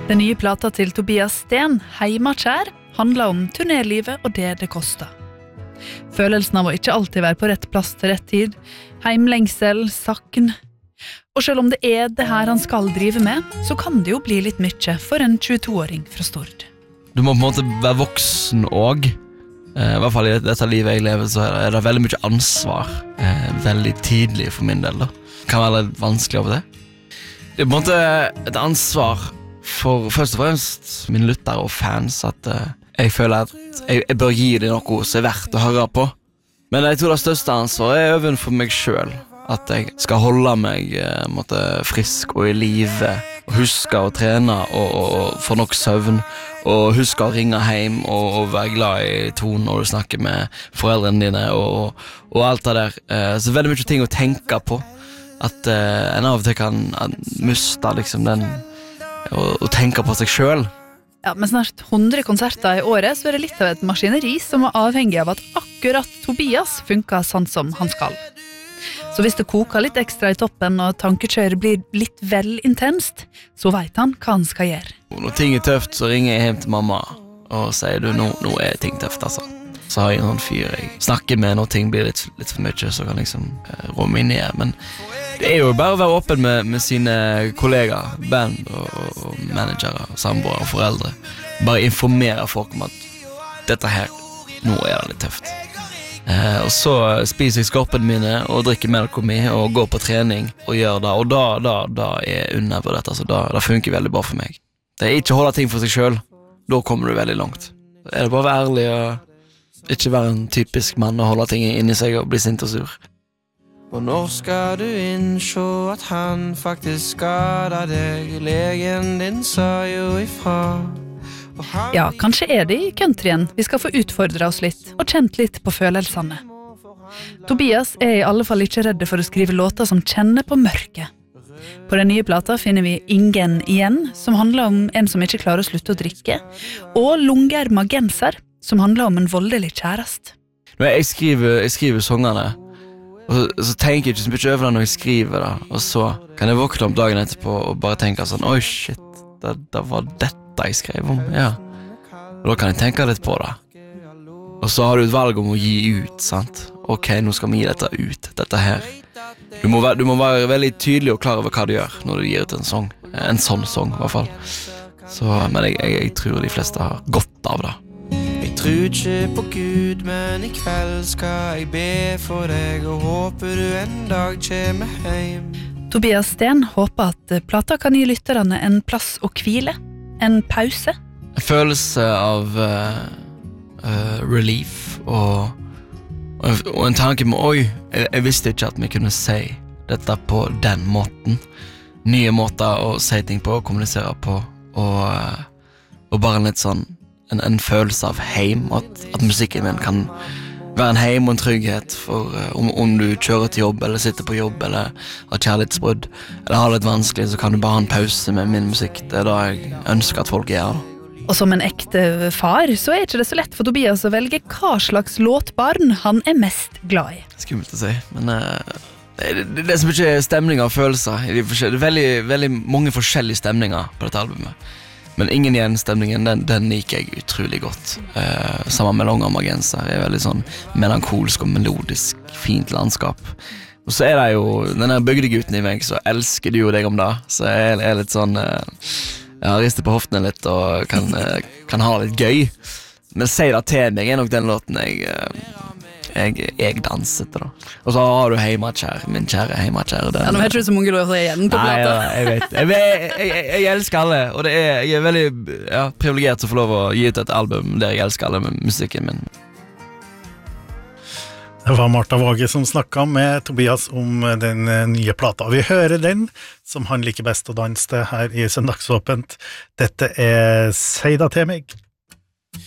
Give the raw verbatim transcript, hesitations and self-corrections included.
Den nye plata til Tobias Sten, Heimakjær, handler om turnélivet og det det koster. Følelsen av å ikke alltid være på rett plass til rett tid, heimlengsel, sakn. Og selv om det er det her han skal drive med, så kan det jo bli litt mye for en tjueto-åring fra Stord. Du må på en måte være voksen også. I hvert fall i dette livet jeg lever, så er det veldig mye ansvar. Veldig tidlig for min del da. Det kan være litt vanskelig av det. Det er på en måte et ansvar for først og fremst mine lyttere og fans, at uh, jeg føler at jeg, jeg bør gi dem noe som er verdt å høre på. Men jeg tror det største ansvaret er øven for meg selv, at jeg skal holde meg uh, måtte, frisk og i livet, og huske å trene og, og, og få nok søvn, og huske å ringe hjem og, og være glad i tonen når du snakker med foreldrene dine og, og alt det der. Uh, så veldig mye ting å tenke på, at uh, en av og til kan miste liksom den og, og tenke på seg selv. Ja, med snart hundre konserter i året så er det litt av et maskineri som er avhengig av at akkurat Tobias funker sånn som han skal. Så hvis det koker litt ekstra i toppen og tankekjøret blir litt vel intenst, så vet han hva han skal gjøre. Når ting er tøft så ringer jeg hjem til mamma og sier du, nå, nå er ting tøft altså. Så har jeg en sånn fyr jeg snakker med når ting blir litt, litt for mye, så kan liksom eh, romme inn ned. Men det er jo bare å være åpen med, med sine kollegaer, band og, og managerer, samboere og foreldre. Bare informere folk om at dette her, nå er det litt tøft. Eh, og så spiser jeg skorpene mine og drikker melk mi og går på trening og gjør det. Og da, da, da er undervurdert, altså da, da funker veldig bra for meg. Det er ikke å holde ting for seg selv, da kommer du veldig langt. Er det bare å være ærlig og ikke være en typisk mann og holde ting inni seg og bli sint og sur. Og når skal du innså at han faktisk skader deg? Legen din sa jo ifra. Ja, kanskje er det i countryen vi skal få utfordre oss litt og kjent litt på følelsene. Tobias er i alle fall ikke redde for å skrive låter som kjenner på mørket. På den nye plata finner vi Ingen igjen, som handler om en som ikke klarer å slutte å drikke, og Lungerma genser, som handler om en voldelig kjærest. Når jeg skriver, jeg skriver sangene, og så, så tenker jeg ikke så mye over det når jeg skriver det, og så kan jeg våkne om dagen etterpå og bare tenke sånn, oi shit, det, det var dette jeg skrev om, ja. Og da kan jeg tenke litt på det. Og så har du et valg om å gi ut, sant? Ok, nå skal vi gi dette ut, dette her. Du må, være, du må være veldig tydelig og klar over hva du gjør når du gir ut en sang. En sånn sang, i hvert fall. Så, men jeg, jeg, jeg tror de fleste har godt av det. Jeg tror ikke på Gud, men i kveld skal jeg be for deg, og håper du en dag kommer hjem. Tobias Sten håper at plata kan gi lytterne en plass å hvile, en pause. En følelse av uh, uh, relief og, og, og en tanke med, oi, jeg, jeg visste ikke at vi kunne si dette på den måten. Nye måter å si ting på, kommunisere på, og, uh, og bare litt sånn En, en følelse av heim, at, at musikken min kan være en heim og en trygghet for uh, om, om du kjører til jobb, eller sitter på jobb, eller har kjærlighetsbrudd, eller har det litt vanskelig, så kan du bare ha en pause med min musikk. Det er det jeg ønsker at folk gjør. Og som en ekte far, så er ikke det så lett for Tobias å velge hva slags låtbarn han er mest glad i. Skummelt å si, men uh, det, det, det er så mye stemninger og følelser. Det er veldig, veldig mange forskjellige stemninger på dette albumet. Men Ingen igjen stemningen, den, den liker jeg utrolig godt. Eh, sammen med Lungerma genser. Det er veldig sånn melankolsk og melodisk, fint landskap. Og så er det jo, denne bygdegutten i meg, så elsker du jo deg om det. Så jeg er litt sånn, eh, jeg rister på hoftene litt og kan, eh, kan ha det litt gøy. Men Si det til meg er nok den låten jeg, eh, jeg, jeg danset da. Og så har du Heimakjær, min kjære Heimakjær. Ja, nå har ikke du så mange låter igjen på plata. Nei, ja, jeg vet. Jeg, jeg, jeg, jeg, jeg elsker alle, og det er, jeg er veldig ja, privilegert til å få lov å gi ut et album der jeg elsker alle med musikken min. Det var Martha Våge som snakket med Tobias om den nye plata. Vi hører den, som han liker best å danse til her i Søndagsåpent. Dette er Si det til meg.